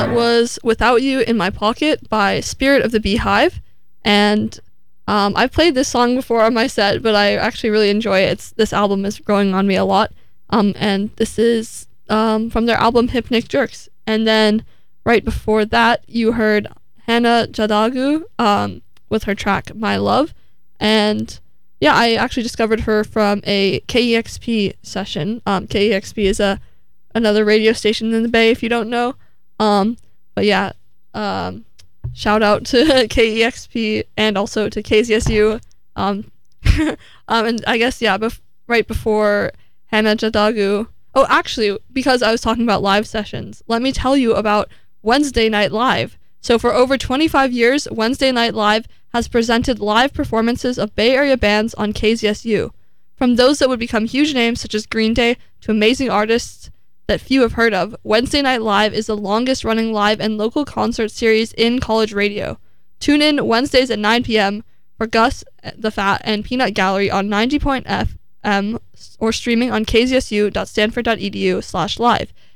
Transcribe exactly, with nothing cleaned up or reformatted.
that was Without You in My Pocket by Spirit of the Beehive. And um, I've played this song before on my set, but I actually really enjoy it. It's, this album is growing on me a lot. Um, and this is um, from their album Hypnic Jerks. And then right before that, you heard Hannah Jadagu um, with her track My Love. And yeah, I actually discovered her from a K E X P session. Um, K E X P is a another radio station in the Bay, if you don't know. Um, but yeah, um, shout out to K E X P and also to K Z S U. Um, um, and I guess, yeah, bef- right before Hannah Jadagu. Oh, actually, because I was talking about live sessions, let me tell you about Wednesday Night Live. So for over twenty-five years, Wednesday Night Live has presented live performances of Bay Area bands on K Z S U. From those that would become huge names such as Green Day to amazing artists that few have heard of, Wednesday Night Live is the longest running live and local concert series in college radio. Tune in Wednesdays at nine p.m. for Gus the Fat and Peanut Gallery on ninety point F M or streaming on k z s u dot stanford dot e d u slash live.